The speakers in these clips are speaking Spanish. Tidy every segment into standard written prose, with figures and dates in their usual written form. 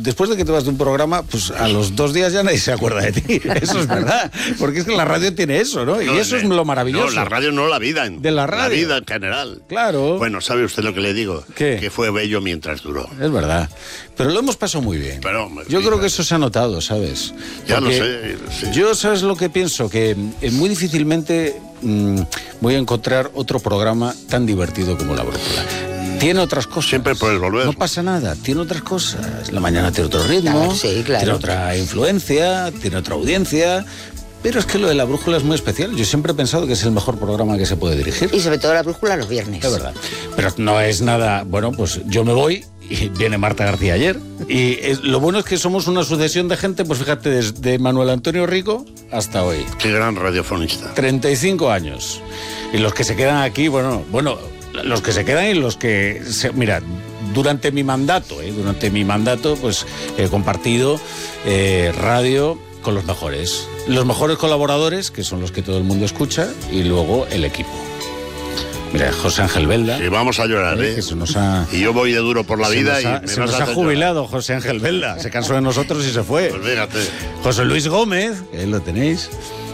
después de que te vas de un programa, pues a los 2 días ya nadie se acuerda de ti. Eso es verdad. Porque es que la radio tiene eso, ¿no? Y eso es lo maravilloso. No, la radio no, la vida. De la radio. La vida en general. Claro. Bueno, ¿sabe usted lo que le digo? ¿Qué? Que fue bello mientras duró. Es verdad. Pero lo hemos pasado muy bien. Pero, yo creo que eso se ha notado, ¿sabes? Ya Porque lo sé, sí. Yo, ¿sabes lo que pienso? Que muy difícilmente voy a encontrar otro programa tan divertido como La Brújula. Tiene otras cosas. Siempre puedes volver. No pasa nada, tiene otras cosas. La mañana tiene otro ritmo, Claro, sí, claro. tiene otra influencia, tiene otra audiencia. Pero es que lo de La Brújula es muy especial. Yo siempre he pensado que es el mejor programa que se puede dirigir. Y sobre todo La Brújula los viernes. Es verdad. Pero no es nada... Bueno, pues yo me voy y viene Marta García ayer. Y lo bueno es que somos una sucesión de gente, pues fíjate, desde Manuel Antonio Rico hasta hoy. Qué gran radiofonista. 35 años. Y los que se quedan aquí, bueno, los que se quedan y los que... Mira, durante mi mandato, pues he compartido radio con los mejores. Los mejores colaboradores, que son los que todo el mundo escucha, y luego el equipo. Mira, José Ángel Belda. Sí, vamos a llorar, ¿eh? Que se nos ha... Y yo voy de duro por la vida se nos ha jubilado José Ángel Belda. Se cansó de nosotros y se fue. Pues fíjate. José Luis Gómez, que ahí lo tenéis.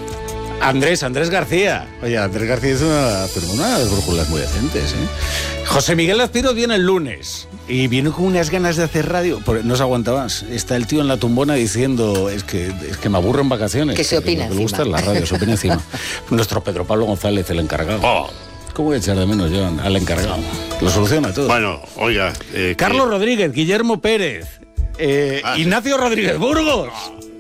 Andrés García. Oye, Andrés García hizo unas brújulas muy decentes, ¿eh? José Miguel Azpiroz viene el lunes y viene con unas ganas de hacer radio. No se aguanta más. Está el tío en la tumbona diciendo, es que me aburro en vacaciones. Que se opina encima. Lo que le gusta es la radio, se opina encima. Nuestro Pedro Pablo González, el encargado. Oh. ¿Cómo voy a echar de menos yo al encargado? Lo soluciona todo. Bueno, oiga... Carlos Rodríguez, Guillermo Pérez, Ignacio Rodríguez Burgos.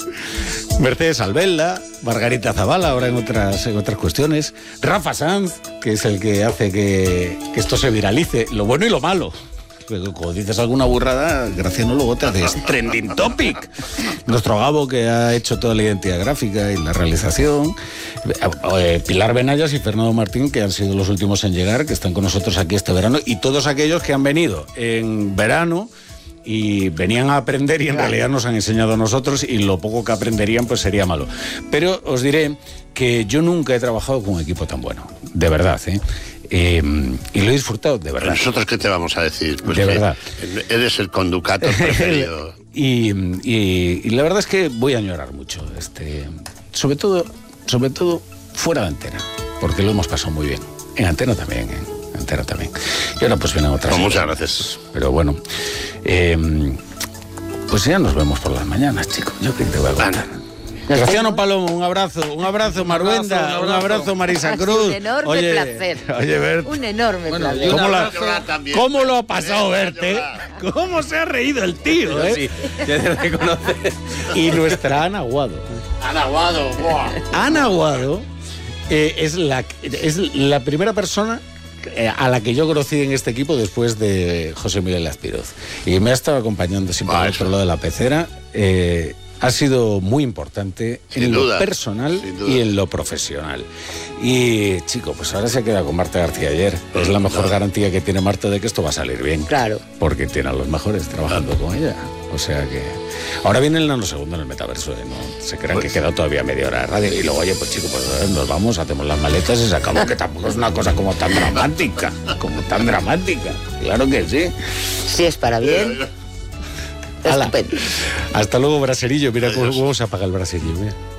Mercedes Albelda, Margarita Zavala, ahora en otras cuestiones. Rafa Sanz, que es el que hace que esto se viralice, lo bueno y lo malo. Cuando dices alguna burrada, Graciano luego te haces trending topic. Nuestro Gabo, que ha hecho toda la identidad gráfica y la realización. Pilar Benayas y Fernando Martín, que han sido los últimos en llegar, que están con nosotros aquí este verano. Y todos aquellos que han venido en verano y venían a aprender y en realidad nos han enseñado a nosotros, y lo poco que aprenderían pues sería malo. Pero os diré que yo nunca he trabajado con un equipo tan bueno, de verdad, ¿eh? Y lo he disfrutado, de verdad. ¿Nosotros qué te vamos a decir? Pues de verdad. Eres el conducato preferido. y la verdad es que voy a añorar mucho, sobre todo fuera de antena, porque lo hemos pasado muy bien. En antena también, Antena también. Y ahora pues vienen otras. Muchas gracias. Pero bueno, pues ya nos vemos por las mañanas, chicos. Yo creo que te voy a contar. Graciano Palomo, un abrazo Maruenda, un abrazo Marisa Cruz. Un enorme placer. Oye, Bert. Un enorme placer. ¿Cómo lo ha pasado, Berte? ¿Cómo se ha reído el tío, eh? Sí, ya te reconoce. Y nuestra Ana Aguado. Ana Aguado es la primera persona a la que yo conocí en este equipo después de José Miguel Azpiroz. Y me ha estado acompañando siempre al otro lado de la pecera. Ha sido muy importante en lo personal y en lo profesional. Y, chico, pues ahora se queda con Marta García ayer. Es la mejor garantía que tiene Marta de que esto va a salir bien. Claro. Porque tiene a los mejores trabajando con ella. O sea que... Ahora viene el nanosegundo en el metaverso, ¿eh? No se crean que queda todavía media hora de radio. Y luego, oye, pues chico, pues nos vamos, hacemos las maletas y se acabó. Que tampoco es una cosa como tan dramática. Claro que sí. Si es para bien... Hasta luego, braserillo. Mira cómo se apaga el braserillo. Mira.